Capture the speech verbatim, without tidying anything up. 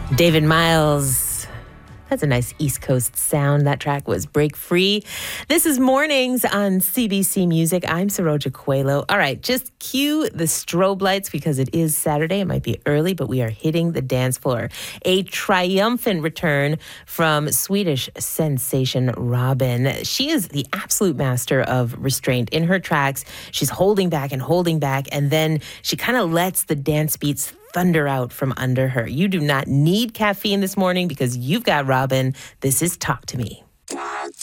David Miles. That's a nice East Coast sound. That track was Break Free. This is Mornings on C B C Music. I'm Saroja Coelho. All right, just cue the strobe lights because it is Saturday. It might be early, but we are hitting the dance floor. A triumphant return from Swedish sensation Robyn. She is the absolute master of restraint. In her tracks, she's holding back and holding back, and then she kind of lets the dance beats thunder out from under her. You do not need caffeine this morning because you've got Robyn. This is Talk to Me.